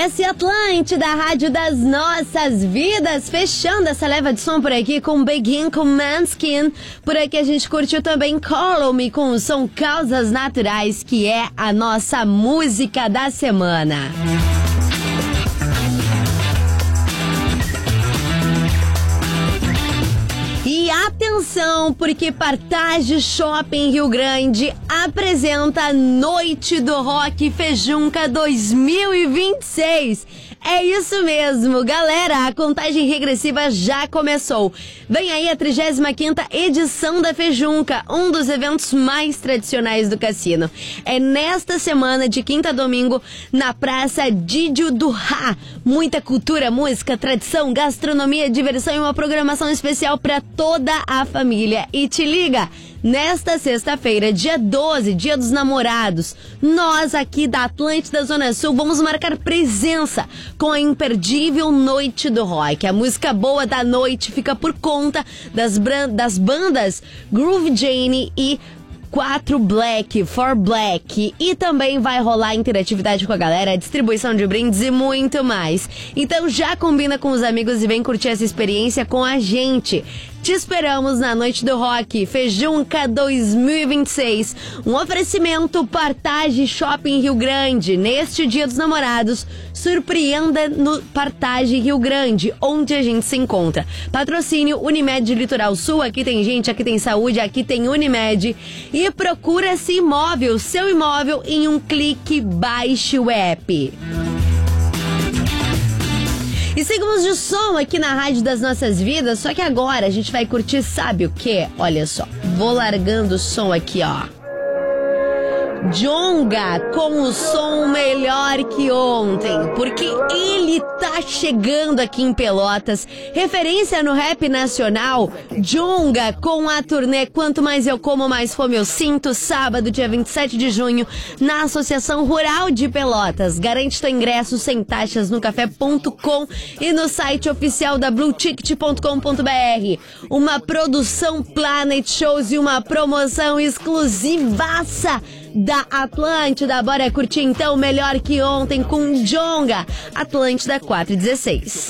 RS Atlântida, rádio das nossas vidas, fechando essa leva de som por aqui com Begin com Manskin. Por aqui a gente curtiu também Call Me com o som Causas Naturais, que é a nossa música da semana. E atenção, porque Partage Shopping Rio Grande apresenta Noite do Rock Fejunca 2026. É isso mesmo, galera, a contagem regressiva já começou. Vem aí a 35ª edição da Fejunca, um dos eventos mais tradicionais do cassino. É nesta semana, de quinta a domingo, na Praça Didio do Rá. Muita cultura, música, tradição, gastronomia, diversão e uma programação especial para toda a família. E te liga! Nesta sexta-feira, dia 12, dia dos namorados, nós aqui da Atlântida Zona Sul vamos marcar presença com a imperdível Noite do Rock. A música boa da noite fica por conta das bandas Groove Jane e 4 Black. E também vai rolar interatividade com a galera, distribuição de brindes e muito mais. Então já combina com os amigos e vem curtir essa experiência com a gente. Te esperamos na Noite do Rock Fejunca 2026. Um oferecimento Partage Shopping Rio Grande. Neste Dia dos Namorados, surpreenda no Partage Rio Grande, onde a gente se encontra. Patrocínio Unimed Litoral Sul. Aqui tem gente, aqui tem saúde, aqui tem Unimed. E procura-se imóvel, seu imóvel, em um clique, baixe o app. E seguimos de som aqui na Rádio das Nossas Vidas, só que agora a gente vai curtir, sabe o quê? Olha só, vou largando o som aqui, ó. Djonga com o som melhor que ontem, porque ele tá chegando aqui em Pelotas, referência no rap nacional. Djonga com a turnê Quanto Mais Eu Como, Mais Fome Eu Sinto, sábado, dia 27 de junho, na Associação Rural de Pelotas. Garante teu ingresso sem taxas no café.com e no site oficial da blueticket.com.br. Uma produção Planet Shows e uma promoção exclusivaça da Atlântida. Bora curtir então Melhor que Ontem com Djonga. Atlântida 416.